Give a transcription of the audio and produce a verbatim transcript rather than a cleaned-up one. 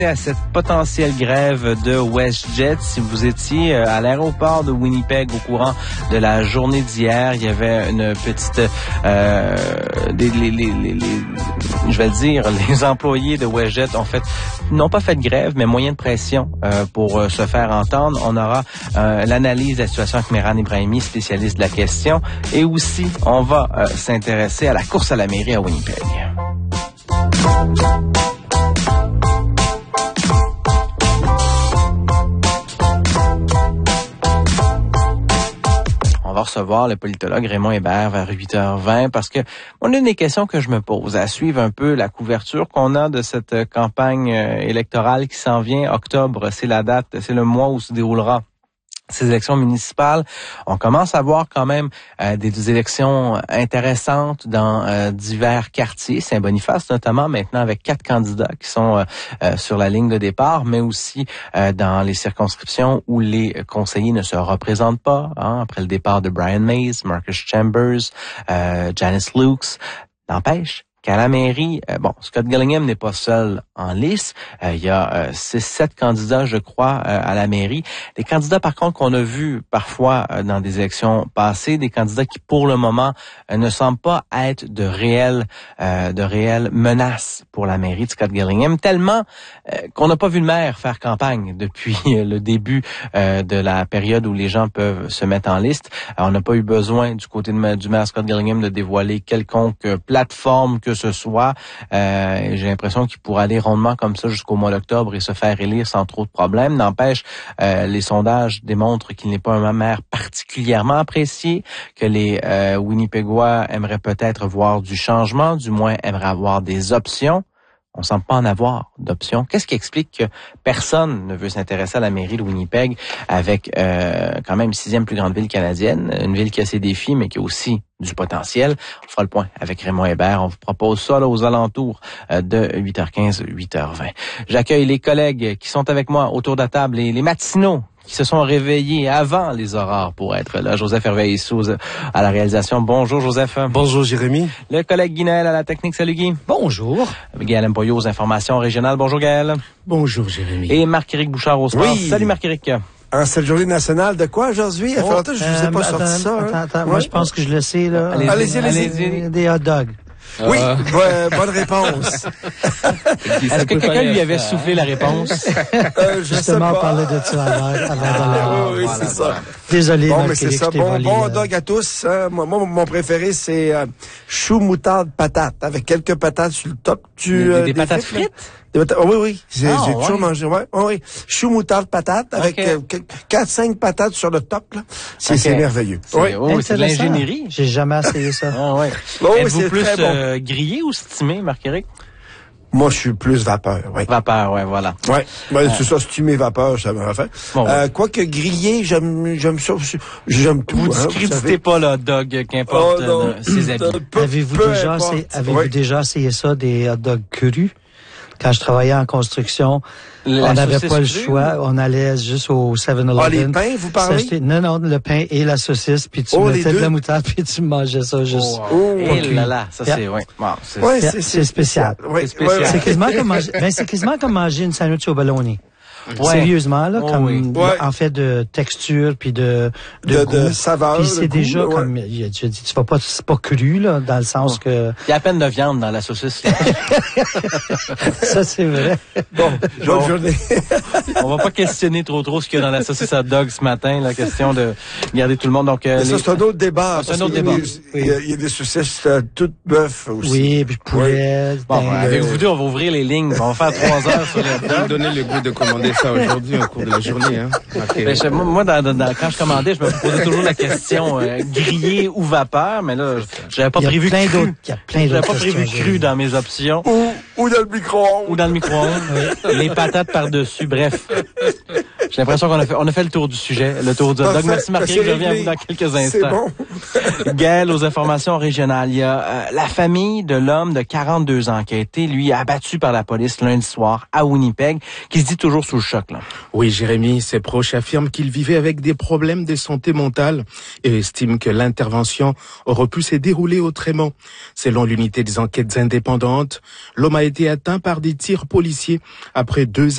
À cette potentielle grève de WestJet, si vous étiez à l'aéroport de Winnipeg au courant de la journée d'hier, il y avait une petite, euh, des, les, les, les, les, je vais le dire, les employés de WestJet ont fait, n'ont pas fait de grève, mais moyen de pression euh, pour euh, se faire entendre. On aura euh, l'analyse de la situation avec Mehran Ibrahimi, spécialiste de la question, et aussi on va euh, s'intéresser à la course à la mairie à Winnipeg. On va recevoir le politologue Raymond Hébert vers huit heures vingt parce que on a une des questions que je me pose à suivre un peu la couverture qu'on a de cette campagne électorale qui s'en vient. Octobre, c'est la date, c'est le mois où se déroulera ces élections municipales. On commence à voir quand même euh, des, des élections intéressantes dans euh, divers quartiers, Saint-Boniface notamment, maintenant avec quatre candidats qui sont euh, euh, sur la ligne de départ, mais aussi euh, dans les circonscriptions où les conseillers ne se représentent pas, hein, après le départ de Brian Mays, Marcus Chambers, euh, Janice Lukes. N'empêche qu'à la mairie, euh, bon, Scott Gillingham n'est pas seul en lice. Euh, il y a euh, six, sept candidats, je crois, euh, à la mairie. Des candidats, par contre, qu'on a vus parfois euh, dans des élections passées, des candidats qui, pour le moment, euh, ne semblent pas être de réelles, euh, de réelles menaces pour la mairie de Scott Gillingham, tellement euh, qu'on n'a pas vu le maire faire campagne depuis euh, le début euh, de la période où les gens peuvent se mettre en liste. Alors, on n'a pas eu besoin du côté de, du maire Scott Gillingham de dévoiler quelconque euh, plateforme que ce soit. Euh, j'ai l'impression qu'il pourrait aller rondement comme ça jusqu'au mois d'octobre et se faire élire sans trop de problèmes. N'empêche, euh, les sondages démontrent qu'il n'est pas un maire particulièrement apprécié, que les euh, Winnipégois aimeraient peut-être voir du changement, du moins aimeraient avoir des options. On semble pas en avoir d'options. Qu'est-ce qui explique que personne ne veut s'intéresser à la mairie de Winnipeg avec euh, quand même sixième plus grande ville canadienne, une ville qui a ses défis, mais qui a aussi du potentiel. On fera le point avec Raymond Hébert. On vous propose ça là, aux alentours de huit heures quinze, huit heures vingt. J'accueille les collègues qui sont avec moi autour de la table, les, les matinaux qui se sont réveillés avant les aurores pour être là. Joseph Hervé-Issou à la réalisation. Bonjour Joseph. Bonjour Jérémy. Le collègue Guy Naël à la technique. Salut Guy. Bonjour. Gaël Mpoyo aux informations régionales. Bonjour Gaël. Bonjour Jérémy. Et Marc-Éric Bouchard au sport. Oui. Salut Marc-Éric. En cette journée nationale de quoi aujourd'hui? Il oh, fait longtemps que je ne vous ai pas euh, sorti attends, ça. Attends, hein? attends. Ouais. Moi, je pense que je le sais, là. Allez-y, allez-y. allez-y. allez-y. Des hot dogs. Oui, Ah. ouais, bonne réponse. Est-ce que quelqu'un lui avait soufflé la réponse? euh, je Justement, sais on pas. parlait de ça avant, avant Ah, de la... oui, oui, voilà. c'est ça. Désolé, Bon, Marc, mais c'est Éric, ça. je t'ai Bon, volé, bon euh, dog à tous. Hein. Moi, moi, mon préféré, c'est euh, chou, moutarde, patate. Avec quelques patates sur le top. Tu, Des, euh, des patates frites? frites? Des patates- oh, oui, oui. J'ai, Ah, j'ai ouais. toujours mangé. Ouais, oh, oui. Chou, moutarde, patate. Avec Ok. euh, quatre cinq patates sur le top. Là. C'est, Ok. c'est merveilleux. C'est, Oui. oh, c'est de intéressant. l'ingénierie. J'ai jamais essayé ça. Ah, ouais. Oh, oui, Êtes-vous c'est plus très bon. euh, grillé ou stimé, Marc-Éric? Moi, je suis plus vapeur. Oui. Vapeur, ouais, voilà. Ouais, ben, c'est ça, stimé vapeur, ça m'a fait. Bon, euh, quoique grillé, j'aime, j'aime ça, j'aime tout. Vous hein, discréditez savez. pas le hot dog, qu'importe Oh, non. euh, ses habits. Peu- Avez-vous peu déjà, importe. essayé, avez-vous Oui. déjà essayé ça, des hot dogs crus? Quand je travaillais en construction, La on n'avait saucisse pas le crue? choix. On allait juste au seven eleven. Ah, les pains, vous parlez? s'acheter- Non, non, le pain et la saucisse, puis tu Oh, les mettais de deux? la moutarde, puis tu mangeais ça juste. Oh, Et pas cuit. là là, ça Yeah. c'est, ouais. Bon, c'est, Ouais, c'est- c'est spécial. Ouais, C'est spécial. ouais, C'est ouais. quasiment comme manger, ben c'est quasiment comme manger une sandwich au bologna. Ouais. Sérieusement, là, Oh, comme, oui. Ouais. en fait, de texture, puis de, de, De- goût. de saveur, Puis de c'est goût, déjà là, ouais. comme, il a dit, tu vas pas, c'est pas cru, là, dans le sens que, il y a à peine de viande dans la saucisse. ça, c'est vrai. Bon, bonne Bon. journée. On va pas questionner trop trop ce qu'il y a dans la saucisse hot dog ce matin, la question de garder tout le monde. Donc, euh, Mais ça, les- c'est un autre débat. Ah, c'est un parce autre qu'il y a débat. des- Il y a, il y a des saucisses euh, toutes bœuf aussi. Oui, puis poulet. Bon, ben, ben, avec vous deux, on va ouvrir les lignes. On va faire trois heures sur les hot Vous me dogs. donnez le goût de commander ça aujourd'hui au cours de la journée. Hein. Ok. Ben, je- moi, moi, dans, dans- dans- quand je commandais, je me posais toujours la question euh, grillé ou vapeur, mais là, j'avais pas il y a prévu plein cru. d'autres, il y a plein J'avais d'autres pas prévu questions, cru dans mes options. Ou, ou dans le micro-ondes. Ou dans le micro-ondes. Les patates par-dessus. Bref. J'ai l'impression qu'on a fait, on a fait le tour du sujet, le tour du hot dog. Parfait. Merci Marc, je C'est reviens à réglé. vous dans quelques C'est instants. bon. Gaël, aux informations régionales. Il y a euh, la famille de l'homme de quarante-deux ans qui a été, lui, abattu par la police lundi soir à Winnipeg, qui se dit toujours sous le choc, là. Oui, Jérémy, ses proches affirment qu'il vivait avec des problèmes de santé mentale et estiment que l'intervention aurait pu se dérouler autrement. Selon l'unité des enquêtes indépendantes, l'homme a été atteint par des tirs policiers après deux